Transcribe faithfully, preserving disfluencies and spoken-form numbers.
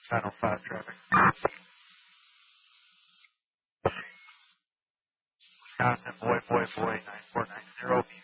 nine oh five traffic. Wisconsin, boy, boy, boy, nine four nine zero.